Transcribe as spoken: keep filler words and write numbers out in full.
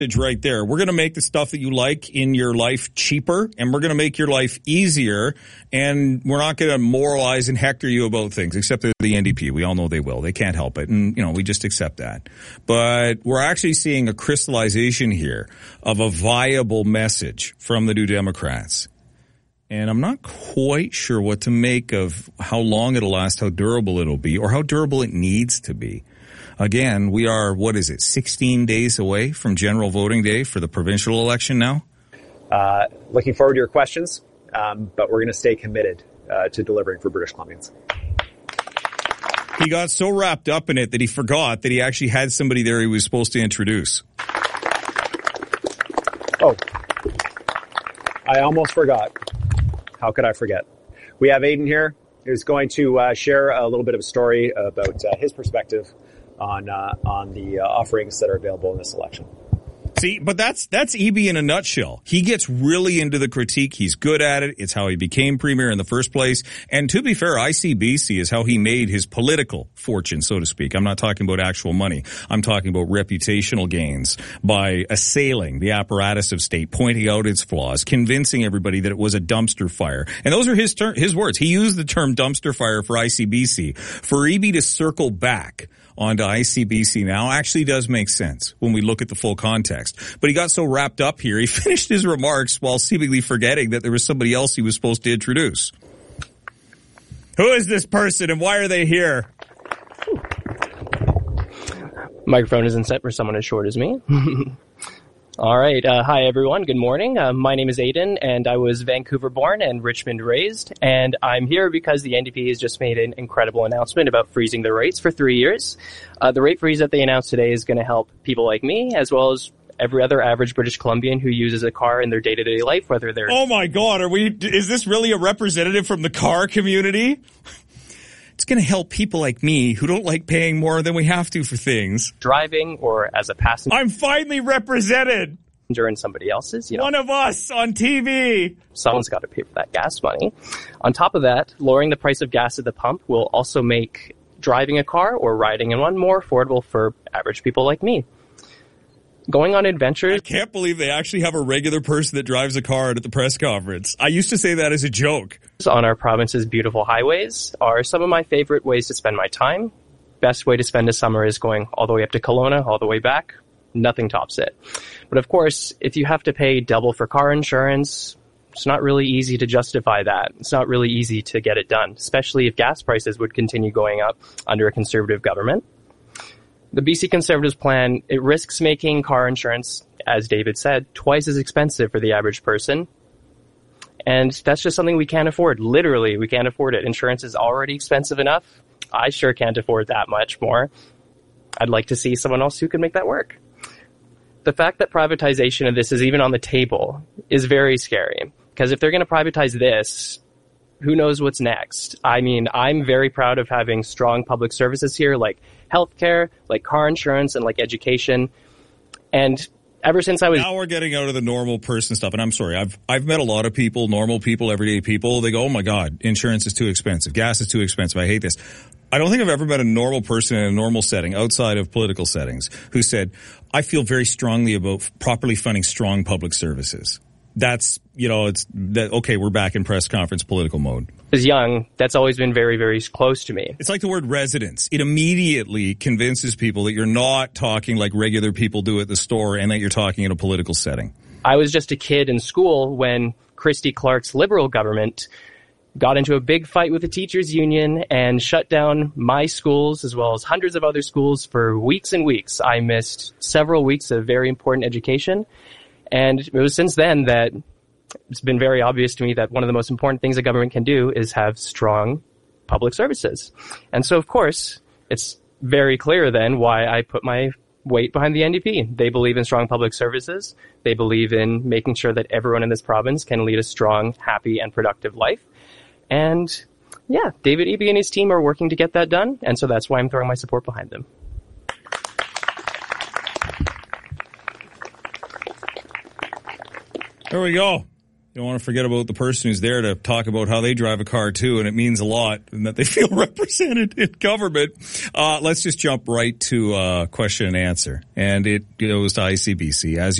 right there. We're going to make the stuff that you like in your life cheaper, and we're going to make your life easier, and we're not going to moralize and hector you about things, except the N D P. We all know they will. They can't help it, and, you know, we just accept that. But we're actually seeing a crystallization here of a viable message from the New Democrats. And I'm not quite sure what to make of how long it'll last, how durable it'll be, or how durable it needs to be. Again, we are, what is it, sixteen days away from general voting day for the provincial election now? Uh, looking forward to your questions, um, but we're going to stay committed uh, to delivering for British Columbians. He got so wrapped up in it that he forgot that he actually had somebody there he was supposed to introduce. Oh, I almost forgot. How could I forget? We have Aidan here, who's going to uh, share a little bit of a story about uh, his perspective on uh, on the uh, offerings that are available in this election. See, but that's that's E B in a nutshell. He gets really into the critique. He's good at it. It's how he became premier in the first place. And to be fair, I C B C is how he made his political fortune, so to speak. I'm not talking about actual money. I'm talking about reputational gains by assailing the apparatus of state, pointing out its flaws, convincing everybody that it was a dumpster fire. And those are his ter- his words. He used the term dumpster fire for I C B C. For E B to circle back onto I C B C now actually does make sense when we look at the full context. But he got so wrapped up here, he finished his remarks while seemingly forgetting that there was somebody else he was supposed to introduce. Who is this person and why are they here? Microphone isn't set for someone as short as me. All right. Uh, hi, everyone. Good morning. Uh, my name is Aidan, and I was Vancouver-born and Richmond-raised. And I'm here because the N D P has just made an incredible announcement about freezing the rates for three years. Uh, the rate freeze that they announced today is going to help people like me, as well as every other average British Columbian who uses a car in their day-to-day life, whether they're... Oh, my God. Are we? Is this really a representative from the car community? It's going to help people like me who don't like paying more than we have to for things. Driving or as a passenger. I'm finally represented. And somebody else's, you know. One of us on T V. Someone's got to pay for that gas money. On top of that, lowering the price of gas at the pump will also make driving a car or riding in one more affordable for average people like me. Going on adventures. I can't believe they actually have a regular person that drives a car at the press conference. I used to say that as a joke. On our province's beautiful highways are some of my favorite ways to spend my time. Best way to spend a summer is going all the way up to Kelowna, all the way back. Nothing tops it. But of course, if you have to pay double for car insurance, it's not really easy to justify that. It's not really easy to get it done, especially if gas prices would continue going up under a Conservative government. The B C Conservatives plan, it risks making car insurance, as David said, twice as expensive for the average person. And that's just something we can't afford. Literally, we can't afford it. Insurance is already expensive enough. I sure can't afford that much more. I'd like to see someone else who can make that work. The fact that privatization of this is even on the table is very scary. Because if they're going to privatize this, who knows what's next? I mean, I'm very proud of having strong public services here, like healthcare, like car insurance, and like education. And ever since I was... Now we're getting out of the normal person stuff. And I'm sorry, I've I've met a lot of people, normal people, everyday people. They go, oh my God, insurance is too expensive. Gas is too expensive. I hate this. I don't think I've ever met a normal person in a normal setting outside of political settings who said, I feel very strongly about properly funding strong public services. That's, you know, it's that, okay, we're back in press conference political mode. As young, that's always been very, very close to me. It's like the word residence. It immediately convinces people that you're not talking like regular people do at the store and that you're talking in a political setting. I was just a kid in school when Christy Clark's Liberal government got into a big fight with the teachers union and shut down my schools as well as hundreds of other schools for weeks and weeks. I missed several weeks of very important education. And it was since then that it's been very obvious to me that one of the most important things a government can do is have strong public services. And so, of course, it's very clear then why I put my weight behind the N D P. They believe in strong public services. They believe in making sure that everyone in this province can lead a strong, happy, and productive life. And yeah, David Eby and his team are working to get that done. And so that's why I'm throwing my support behind them. There we go. You don't want to forget about the person who's there to talk about how they drive a car too, and it means a lot, and that they feel represented in government. Uh, let's just jump right to uh, question and answer, and it goes to I C B C. As